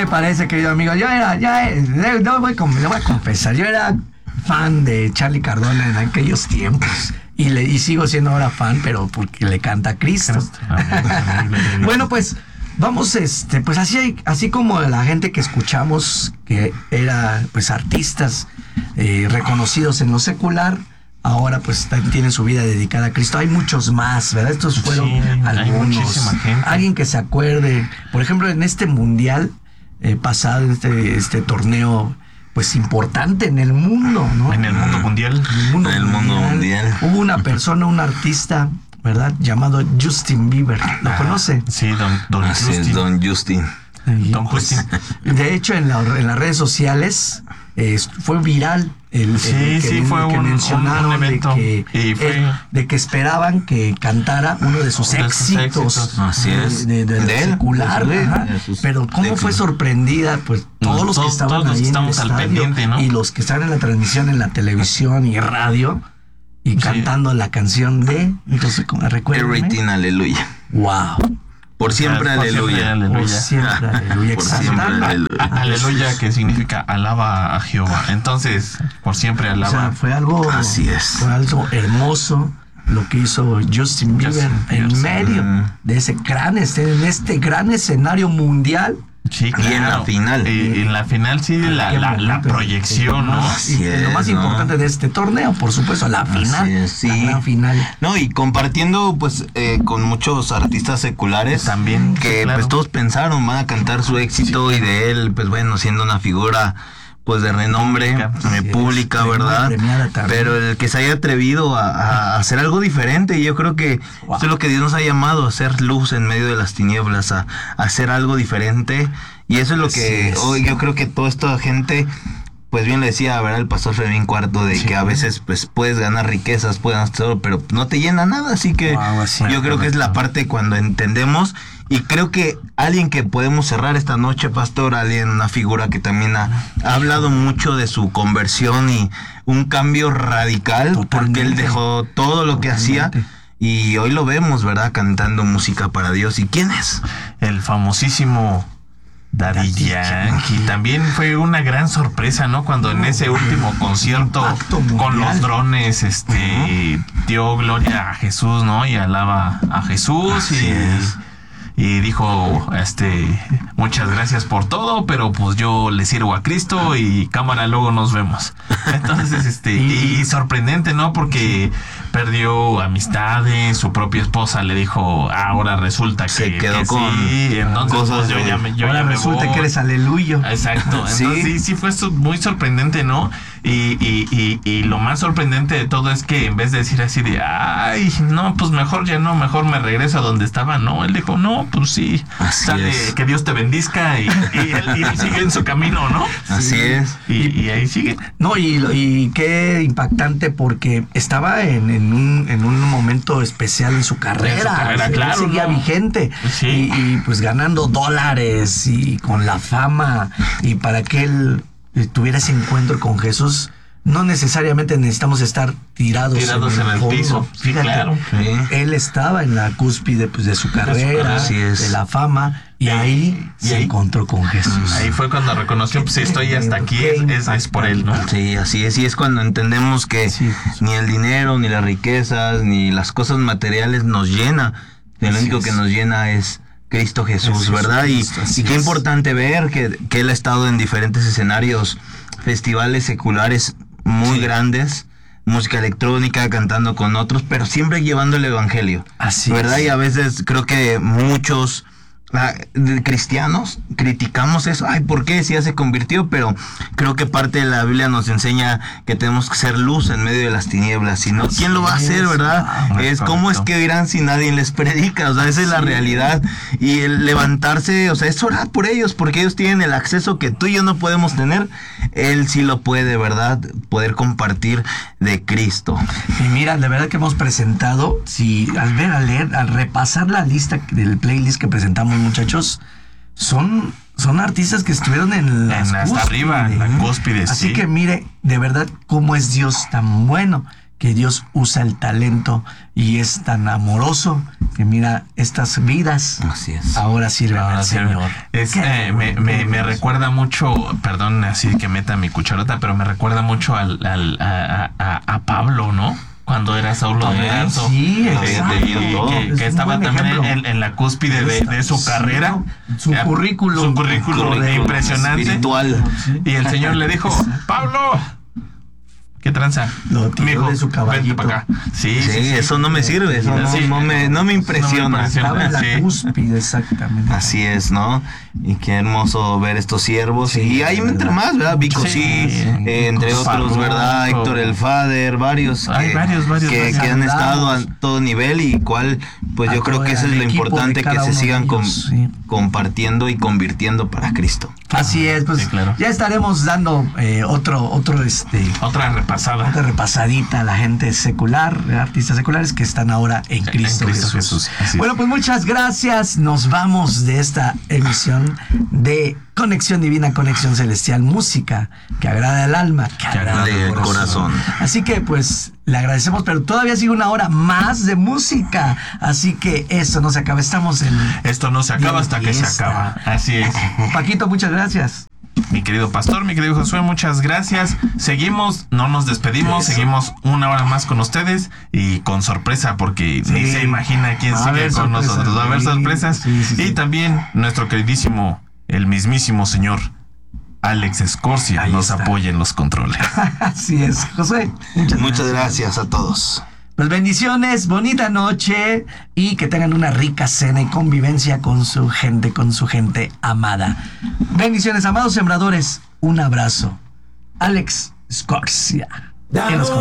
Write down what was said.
parece, querido amigo? Le voy a confesar, yo era fan de Charly Cardona en aquellos tiempos. Y sigo siendo ahora fan, pero porque le canta a Cristo. Bueno, pues vamos, pues así como la gente que escuchamos, que era pues artistas reconocidos en lo secular, ahora pues tienen su vida dedicada a Cristo. Hay muchos más, ¿verdad? Estos fueron algunos. Hay muchísima gente. Alguien que se acuerde, por ejemplo, en este mundial pasado, este torneo pues importante en el mundo, ¿no? En el mundo mundial. En el mundo mundial. Hubo una persona, un artista, ¿verdad? Llamado Justin Bieber. ¿Lo conoce? Sí, don Así Justin. es, don Justin. Don Justin. De hecho, en las redes sociales fue viral fue un mencionaron evento. de que esperaban que cantara uno de sus éxitos. Así es. De él, secular. de Pero cómo fue sorprendida, pues todos los que estaban todos ahí en el estamos al estadio, pendiente, ¿no? y los que estaban en la transmisión en la televisión y radio y cantando la canción de, entonces, recuérdame. Everything, aleluya. Wow. Por siempre, aleluya. Por siempre, aleluya. Por siempre, aleluya. Aleluya, que significa alaba a Jehová. Entonces, por siempre alaba. O sea, fue algo, Así es. Fue algo hermoso lo que hizo Justin Bieber en medio de ese en este gran escenario mundial. Sí, claro. Y en la final. En la final, sí, la proyección, ¿no? Y lo más importante de este torneo, por supuesto, la final. Es, sí. La gran final. No, y compartiendo, pues, con muchos artistas seculares. También. Que, sí, claro. pues, todos pensaron, van a cantar su éxito, y de él, pues, bueno, siendo una figura, pues, de renombre pública, ¿verdad? Pero el que se haya atrevido a hacer algo diferente, yo creo que eso es lo que Dios nos ha llamado, a hacer luz en medio de las tinieblas, a hacer algo diferente. Y eso es lo que hoy yo creo que toda esta gente, pues bien le decía, ¿verdad? El pastor Fermín Cuarto, de que a veces pues puedes ganar riquezas, puedes hacer todo, pero no te llena nada. Así que yo creo que es la parte cuando entendemos. Y creo que alguien que podemos cerrar esta noche, pastor, alguien, una figura que también ha hablado mucho de su conversión y un cambio radical. Totalmente. Porque él dejó todo lo que hacía y hoy lo vemos, ¿verdad? Cantando música para Dios. ¿Y quién es? El famosísimo Daddy Yankee. También fue una gran sorpresa, ¿no? Cuando en ese último concierto con los drones, dio gloria a Jesús, ¿no? Y alaba a Jesús. Y dijo, muchas gracias por todo, pero pues yo le sirvo a Cristo y cámara, luego nos vemos. Entonces, y sorprendente, ¿no? Porque perdió amistades, su propia esposa le dijo, ahora resulta que se quedó con entonces cosas, pues, yo ahora ya me resulta voy. que eres aleluyo. Exacto. Entonces sí fue muy sorprendente, ¿no? Y lo más sorprendente de todo es que en vez de decir así de, ay, no, pues mejor ya no, mejor me regreso a donde estaba, no, él dijo, no, pues sí, sale, que Dios te bendizca y él sigue en su camino, ¿no? Así es. Y ahí sigue. No, y qué impactante, porque estaba en un momento especial en su carrera. Claro. Seguía vigente. Sí. Y pues ganando dólares y con la fama. Y para que él tuviera ese encuentro con Jesús, no necesariamente necesitamos estar tirados en el piso. Fíjate, claro. Él estaba en la cúspide pues, de su carrera, de la fama, y ahí se encontró con Jesús. Ahí fue cuando reconoció, pues estoy hasta aquí, es por él, ¿no? Sí, así es, y es cuando entendemos que ni el dinero, ni las riquezas, ni las cosas materiales nos llena. Lo único que nos llena es Cristo Jesús, ¿verdad? Y qué importante ver que él ha estado en diferentes escenarios, festivales seculares muy grandes, música electrónica, cantando con otros, pero siempre llevando el evangelio. Así ¿verdad? Y a veces creo que muchos cristianos criticamos eso. Ay, ¿por qué? Si ya se convirtió, pero creo que parte de la Biblia nos enseña que tenemos que ser luz en medio de las tinieblas. Si no, ¿quién lo va a hacer, verdad? Es cómo es que dirán si nadie les predica. O sea, esa es la realidad. Y el levantarse, o sea, es orar por ellos, porque ellos tienen el acceso que tú y yo no podemos tener. Él sí lo puede, ¿verdad? Poder compartir de Cristo. Y mira, de verdad que hemos presentado, al repasar la lista del playlist que presentamos, muchachos, son artistas que estuvieron en la hasta arriba, en la cúspide. Así que mire, de verdad, cómo es Dios tan bueno, que Dios usa el talento y es tan amoroso que mira estas vidas. Así es. Ahora sirven al Señor. Me recuerda mucho, perdón, así que meta mi cucharota, pero me recuerda mucho a Pablo, ¿no? Cuando era Saulo de Tarso. Sí, que estaba también en la cúspide de su carrera. Su currículum. Su currículum impresionante. Espiritual. Y el Señor le dijo, Pablo, ¿qué tranza? Lo tiró de su caballito. Vente para acá. Sí, eso no me sirve, eso no me impresiona. Estaba en la cúspide, exactamente. Así es, ¿no? Y qué hermoso ver estos siervos. Sí, y hay entre más, ¿verdad? Vico entre otros, Farruko, ¿verdad? Héctor el Father, varios Hay varios que han estado a todo nivel y cual, pues yo creo que eso es lo importante, que se sigan compartiendo y convirtiendo para Cristo. Así es, pues Sí, claro. ya estaremos dando otra repasadita a la gente secular, artistas seculares que están ahora en Cristo Jesús. Así es. Bueno, pues muchas gracias. Nos vamos de esta emisión de Conexión Divina, Conexión Celestial, música que agrada al alma, que agrada al corazón. Así que pues le agradecemos, pero todavía sigue una hora más de música. Así que esto no se acaba. Esto no se acaba hasta que se acaba. Así es. Paquito, muchas gracias. Mi querido pastor, mi querido Josué, muchas gracias. Seguimos, no nos despedimos, seguimos una hora más con ustedes y con sorpresa, porque ni se imagina quién sigue con nosotros. Va a haber sorpresas. Y también nuestro queridísimo, el mismísimo señor Alex Escorcia nos apoya en los controles. Así es, Josué. Muchas gracias a todos. Pues bendiciones, bonita noche y que tengan una rica cena y convivencia con su gente amada. Bendiciones, amados sembradores. Un abrazo. Alex Escorcia.